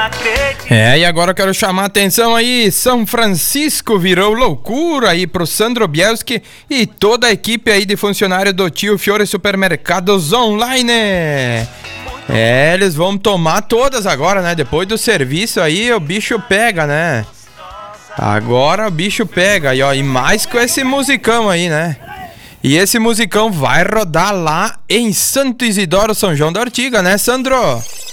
E agora eu quero chamar a atenção aí, São Francisco virou loucura aí pro Sandro Bielski e toda a equipe aí de funcionário do Tio Fiore Supermercados Online. Eles vão tomar todas agora, né? Depois do serviço aí o bicho pega, né? Agora o bicho pega e, ó, e mais com esse musicão aí, né? E esse musicão vai rodar lá em Santo Isidoro, São João da Ortiga, né, Sandro?